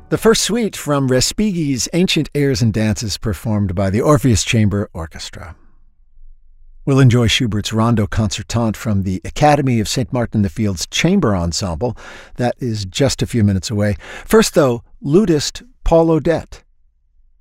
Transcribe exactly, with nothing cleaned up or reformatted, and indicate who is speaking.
Speaker 1: The first suite from Respighi's Ancient Airs and Dances performed by the Orpheus Chamber Orchestra. We'll enjoy Schubert's Rondo Concertante from the Academy of Saint Martin-in-the-Fields Chamber Ensemble. That is just a few minutes away. First, though, lutist Paul Odette.